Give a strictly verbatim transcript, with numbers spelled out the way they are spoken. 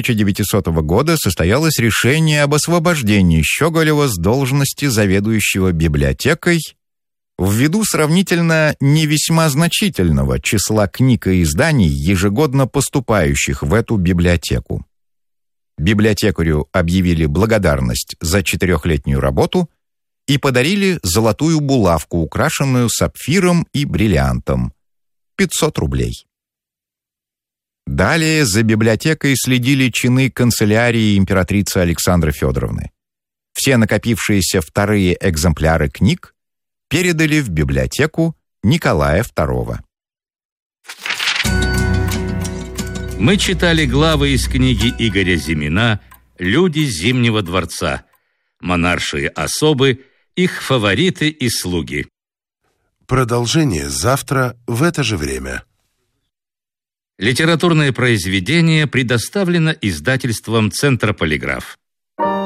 тысяча девятисотого года состоялось решение об освобождении Щеголева с должности заведующего библиотекой ввиду сравнительно не весьма значительного числа книг и изданий, ежегодно поступающих в эту библиотеку. Библиотекарю объявили благодарность за четырехлетнюю работу и подарили золотую булавку, украшенную сапфиром и бриллиантом, пятьсот рублей. Далее за библиотекой следили чины канцелярии императрицы Александры Федоровны. Все накопившиеся вторые экземпляры книг передали в библиотеку Николая второго. Мы читали главы из книги Игоря Зимина «Люди Зимнего дворца», монаршие особы, их фавориты и слуги. Продолжение завтра в это же время. Литературное произведение предоставлено издательством «Центр Полиграф».